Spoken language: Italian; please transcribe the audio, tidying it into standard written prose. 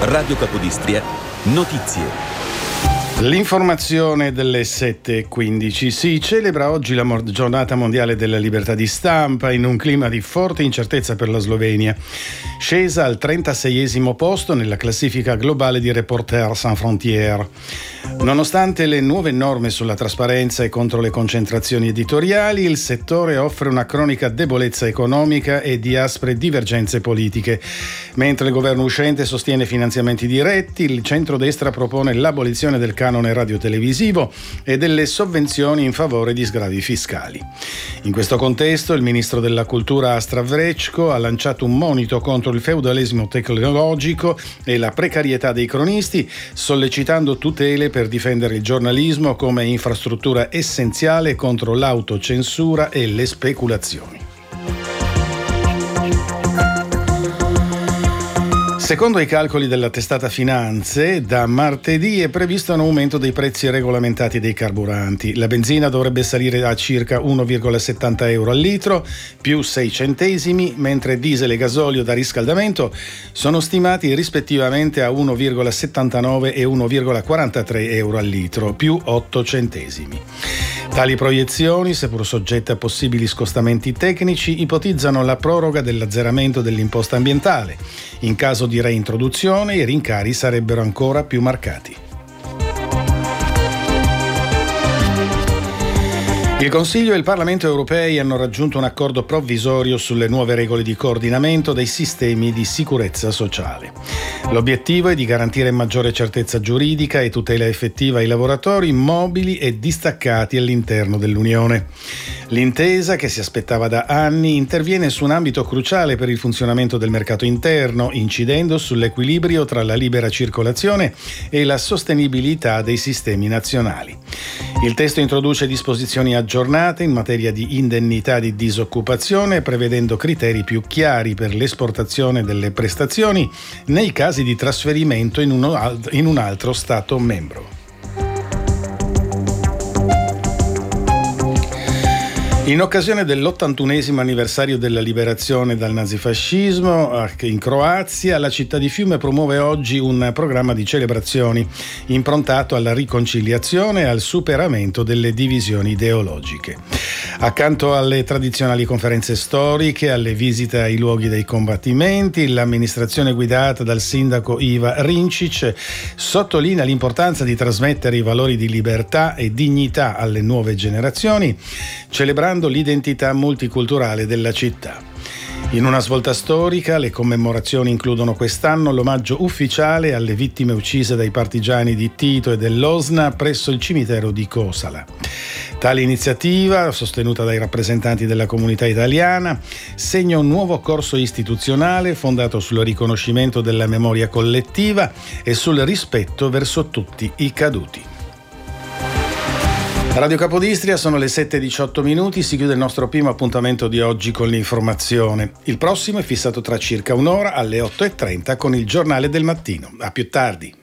Radio Capodistria, notizie. L'informazione delle 7:15. Si celebra oggi la giornata mondiale della libertà di stampa in un clima di forte incertezza per la Slovenia, scesa al 36esimo posto nella classifica globale di Reporters Sans Frontières. Nonostante le nuove norme sulla trasparenza e contro le concentrazioni editoriali, il settore offre una cronica debolezza economica e di aspre divergenze politiche. Mentre il governo uscente sostiene finanziamenti diretti, il centrodestra propone l'abolizione del canone radiotelevisivo e delle sovvenzioni in favore di sgravi fiscali. In questo contesto, il ministro della cultura Astra Vrecko ha lanciato un monito contro il feudalesimo tecnologico e la precarietà dei cronisti, sollecitando tutele per difendere il giornalismo come infrastruttura essenziale contro l'autocensura e le speculazioni. Secondo i calcoli della testata Finanze, da martedì è previsto un aumento dei prezzi regolamentati dei carburanti. La benzina dovrebbe salire a circa 1,70 euro al litro, più 6 centesimi, mentre diesel e gasolio da riscaldamento sono stimati rispettivamente a 1,79 e 1,43 euro al litro, più 8 centesimi. Tali proiezioni, seppur soggette a possibili scostamenti tecnici, ipotizzano la proroga dell'azzeramento dell'imposta ambientale. In caso di reintroduzione, i rincari sarebbero ancora più marcati. Il Consiglio e il Parlamento europei hanno raggiunto un accordo provvisorio sulle nuove regole di coordinamento dei sistemi di sicurezza sociale. L'obiettivo è di garantire maggiore certezza giuridica e tutela effettiva ai lavoratori mobili e distaccati all'interno dell'Unione. L'intesa, che si aspettava da anni, interviene su un ambito cruciale per il funzionamento del mercato interno, incidendo sull'equilibrio tra la libera circolazione e la sostenibilità dei sistemi nazionali. Il testo introduce disposizioni aggiornate in materia di indennità di disoccupazione, prevedendo criteri più chiari per l'esportazione delle prestazioni nei casi di trasferimento in un altro Stato membro. In occasione dell'81esimo anniversario della liberazione dal nazifascismo in Croazia, la città di Fiume promuove oggi un programma di celebrazioni improntato alla riconciliazione e al superamento delle divisioni ideologiche. Accanto alle tradizionali conferenze storiche, alle visite ai luoghi dei combattimenti, l'amministrazione guidata dal sindaco Iva Rincic sottolinea l'importanza di trasmettere i valori di libertà e dignità alle nuove generazioni, celebrando l'identità multiculturale della città. In una svolta storica, le commemorazioni includono quest'anno l'omaggio ufficiale alle vittime uccise dai partigiani di Tito e dell'Osna presso il cimitero di Kosala. Tale iniziativa, sostenuta dai rappresentanti della comunità italiana, segna un nuovo corso istituzionale fondato sul riconoscimento della memoria collettiva e sul rispetto verso tutti i caduti. Radio Capodistria, sono le 7:18, si chiude il nostro primo appuntamento di oggi con l'informazione. Il prossimo è fissato tra circa un'ora alle 8:30 con il giornale del mattino. A più tardi.